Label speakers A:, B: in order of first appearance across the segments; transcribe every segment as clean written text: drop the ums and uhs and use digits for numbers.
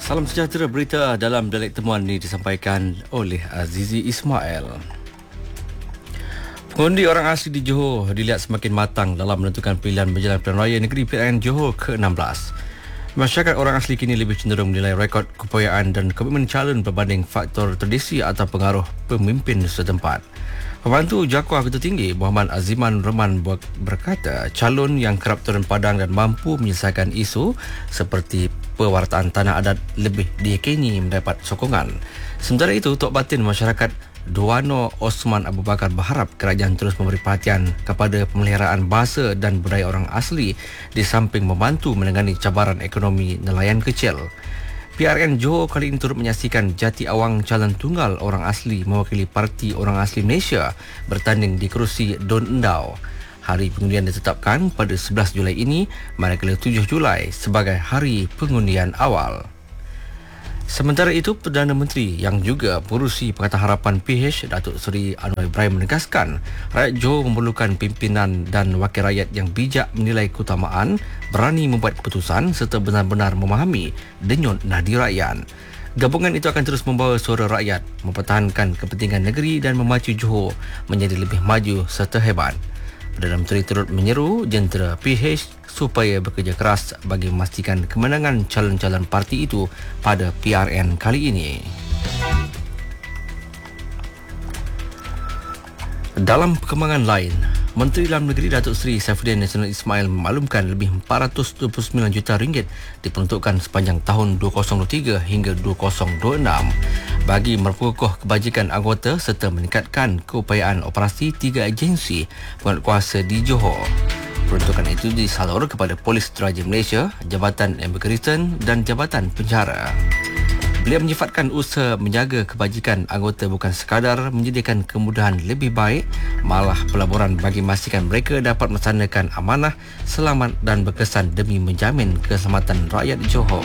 A: Salam sejahtera, berita dalam dialek temuan ini disampaikan oleh Azizi Ismail. Pengundi orang asli di Johor dilihat semakin matang dalam menentukan pilihan berjalan pilihan raya negeri PRN Johor ke-16. Masyarakat orang asli kini lebih cenderung menilai rekod kepoyaan dan komitmen calon berbanding faktor tradisi atau pengaruh pemimpin setempat. Pembantu Jakuar Ketua Tinggi Muhammad Aziman Rahman berkata calon yang kerap turun padang dan mampu menyelesaikan isu seperti pewartaan tanah adat lebih diyakini mendapat sokongan. Sementara itu, Tok Batin Masyarakat Duano Osman Abu Bakar berharap kerajaan terus memberi perhatian kepada pemeliharaan bahasa dan budaya orang asli di samping membantu menangani cabaran ekonomi nelayan kecil. PRN Johor kali ini turut menyaksikan Jati Awang calon tunggal orang asli mewakili Parti Orang Asli Malaysia bertanding di kerusi Don Endau. Hari pengundian ditetapkan pada 11 Julai ini, manakala 7 Julai sebagai hari pengundian awal. Sementara itu, Perdana Menteri yang juga pengerusi Pakatan Harapan PH, Datuk Seri Anwar Ibrahim menegaskan rakyat Johor memerlukan pimpinan dan wakil rakyat yang bijak menilai keutamaan, berani membuat keputusan serta benar-benar memahami denyut nadi rakyat. Gabungan itu akan terus membawa suara rakyat, mempertahankan kepentingan negeri dan memacu Johor menjadi lebih maju serta hebat. Perdana Menteri turut menyeru jentera PH supaya bekerja keras bagi memastikan kemenangan calon-calon parti itu pada PRN kali ini. Dalam perkembangan lain, Menteri Dalam Negeri Datuk Seri Saifuddin Nasional Ismail memaklumkan lebih 429 juta ringgit diperuntukkan sepanjang tahun 2023 hingga 2026 bagi memperkukuh kebajikan anggota serta meningkatkan keupayaan operasi 3 agensi penguatkuasa di Johor. Peruntukan itu disalur kepada Polis Diraja Malaysia, Jabatan Immigration dan Jabatan Penjara. Beliau menyifatkan usaha menjaga kebajikan anggota bukan sekadar menyediakan kemudahan lebih baik, malah pelaburan bagi memastikan mereka dapat melaksanakan amanah, selamat dan berkesan demi menjamin keselamatan rakyat Johor.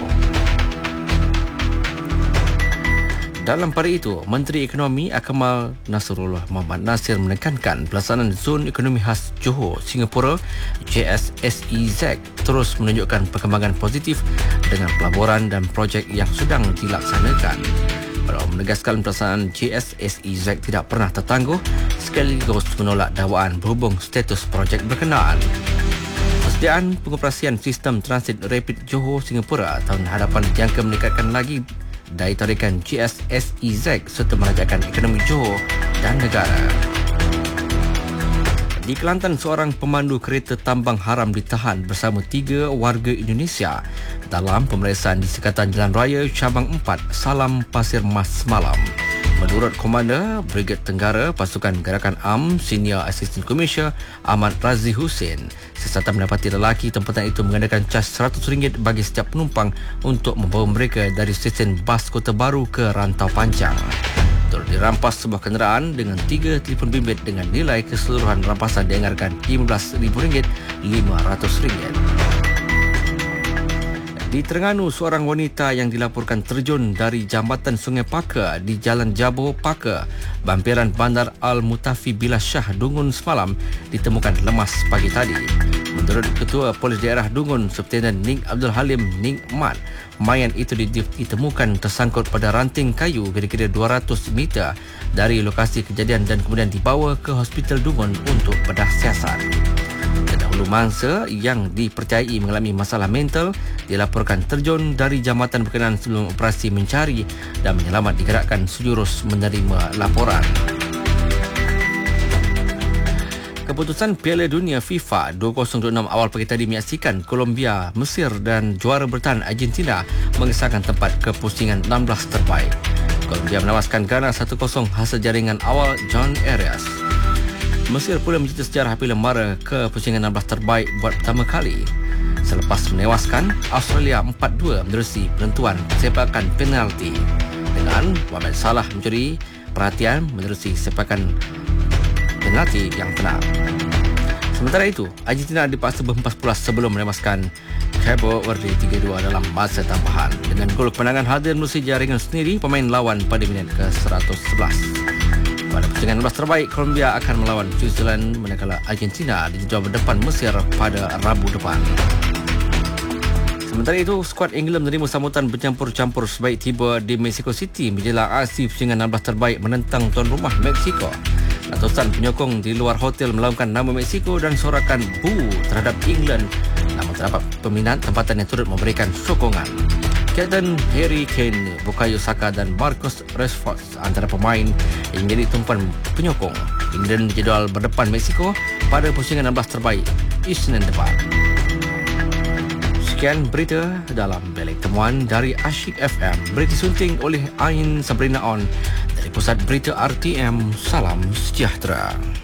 A: Dalam pada itu, Menteri Ekonomi Akmal Nasrullah Muhammad Nasir menekankan pelaksanaan Zon Ekonomi Khas Johor, Singapura JSSEZ terus menunjukkan perkembangan positif dengan pelaburan dan projek yang sedang dilaksanakan. Beliau menegaskan pelaksanaan JSSEZ tidak pernah tertangguh sekaligus menolak dakwaan berhubung status projek berkenaan. Persediaan pengoperasian sistem transit rapid Johor Singapura tahun hadapan dijangka meningkatkan lagi daya tarikan JSSEZ serta merajakan ekonomi Johor dan negara. Di Kelantan, seorang pemandu kereta tambang haram ditahan bersama 3 warga Indonesia dalam pemeriksaan di Sekatan Jalan Raya Cabang 4, Salam Pasir Mas semalam. Menurut Komander Brigade Tenggara Pasukan Gerakan AM Senior Assistant Commissioner Ahmad Razi Hussein, sesatan mendapati lelaki tempatan itu mengadakan cas RM100 bagi setiap penumpang untuk membawa mereka dari stesen bas Kota Baru ke Rantau Panjang. Turut dirampas sebuah kenderaan dengan 3 telefon bimbit dengan nilai keseluruhan rampasan dianggarkan RM15,000, RM500. Di Terengganu, seorang wanita yang dilaporkan terjun dari jambatan Sungai Paka di Jalan Jabor Paka, Bampiran Bandar Al-Mutafi Billah Shah, Dungun semalam ditemukan lemas pagi tadi. Menurut Ketua Polis Daerah Dungun, Septenen Ning Abdul Halim Ning Mat, mayat itu ditemukan tersangkut pada ranting kayu kira-kira 200 meter dari lokasi kejadian dan kemudian dibawa ke Hospital Dungun untuk bedah siasat. Terdahulu mangsa yang dipercayai mengalami masalah mental dilaporkan terjun dari jambatan berkenaan sebelum operasi mencari dan menyelamat digerakkan sejurus menerima laporan. Keputusan Piala Dunia FIFA 2026 awal pagi tadi menyaksikan Colombia, Mesir dan juara bertahan Argentina mengesahkan tempat ke pusingan 16 terbaik. Colombia menewaskan Ghana 1-0 hasil jaringan awal John Arias. Mesir pula mencetak sejarah apabila mara ke pusingan 16 terbaik buat pertama kali selepas menewaskan Australia 4-2 menerusi penentuan sepakan penalti dengan Mohamed Salah mencuri perhatian menerusi sepakan penalti yang tenang. Sementara itu, Argentina dipaksa berhempas pulas sebelum menewaskan Cabo Verde 3-2 dalam masa tambahan. Dengan gol kemenangan hadir menerusi jaringan sendiri pemain lawan pada minit ke-111. Pada pusingan 16 terbaik, Colombia akan melawan Switzerland manakala Argentina dijadual berdepan Mesir pada Rabu depan. Sementara itu, skuad England menerima sambutan bercampur-campur sebaik tiba di Mexico City menjelang aksi pusingan 16 terbaik menentang tuan rumah Mexico. Ratusan penyokong di luar hotel melaungkan nama Mexico dan sorakan "Boo" terhadap England. Namun terdapat peminat tempatan yang turut memberikan sokongan. Kapten Harry Kane, Bukayo Saka dan Marcus Rashford antara pemain yang menjadi tumpuan penyokong. England berjadual berdepan Mexico pada pusingan 16 terbaik Isnin depan. Sekian berita dalam Bilik Temuan dari Asyik FM. Berita disunting oleh Ain Sabrina On dari Pusat Berita RTM. Salam sejahtera.